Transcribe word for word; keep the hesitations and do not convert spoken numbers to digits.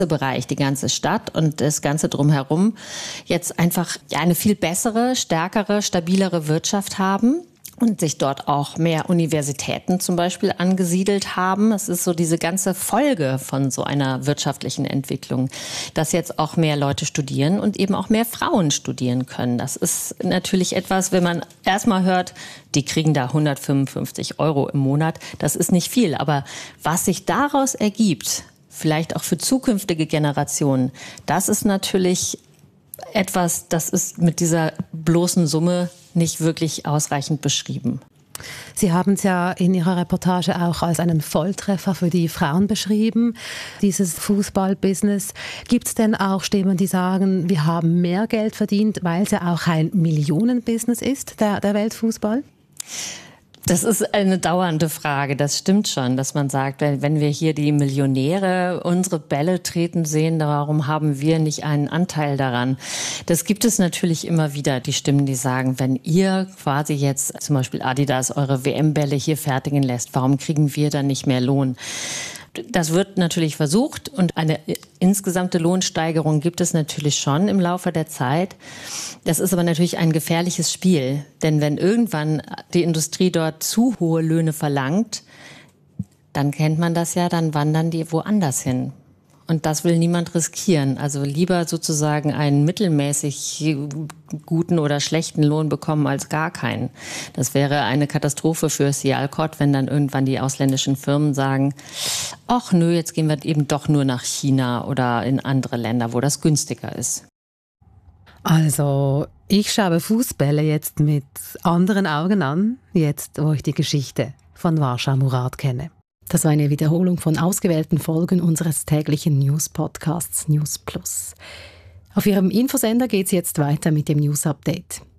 Bereich, die ganze Stadt und das Ganze drumherum jetzt einfach eine viel bessere, stärkere, stabilere Wirtschaft haben. Und sich dort auch mehr Universitäten zum Beispiel angesiedelt haben. Es ist so diese ganze Folge von so einer wirtschaftlichen Entwicklung, dass jetzt auch mehr Leute studieren und eben auch mehr Frauen studieren können. Das ist natürlich etwas, wenn man erstmal hört, die kriegen da hundertfünfundfünfzig Euro im Monat. Das ist nicht viel. Aber was sich daraus ergibt, vielleicht auch für zukünftige Generationen, das ist natürlich etwas, das ist mit dieser bloßen Summe nicht wirklich ausreichend beschrieben. Sie haben es ja in Ihrer Reportage auch als einen Volltreffer für die Frauen beschrieben, dieses Fußballbusiness. Gibt es denn auch Stimmen, die sagen, wir haben mehr Geld verdient, weil es ja auch ein Millionenbusiness ist, der, der Weltfußball? Das ist eine dauernde Frage, das stimmt schon, dass man sagt, wenn wir hier die Millionäre unsere Bälle treten sehen, warum haben wir nicht einen Anteil daran? Das gibt es natürlich immer wieder, die Stimmen, die sagen, wenn ihr quasi jetzt zum Beispiel Adidas eure W M-Bälle hier fertigen lässt, warum kriegen wir dann nicht mehr Lohn? Das wird natürlich versucht und eine insgesamte Lohnsteigerung gibt es natürlich schon im Laufe der Zeit. Das ist aber natürlich ein gefährliches Spiel, denn wenn irgendwann die Industrie dort zu hohe Löhne verlangt, dann kennt man das ja, dann wandern die woanders hin. Und das will niemand riskieren. Also lieber sozusagen einen mittelmäßig guten oder schlechten Lohn bekommen als gar keinen. Das wäre eine Katastrophe für Sialkot, wenn dann irgendwann die ausländischen Firmen sagen, ach nö, jetzt gehen wir eben doch nur nach China oder in andere Länder, wo das günstiger ist. Also ich schaue Fußbälle jetzt mit anderen Augen an, jetzt wo ich die Geschichte von Varsha Murad kenne. Das war eine Wiederholung von ausgewählten Folgen unseres täglichen News-Podcasts News Plus. Auf Ihrem Infosender geht es jetzt weiter mit dem News-Update.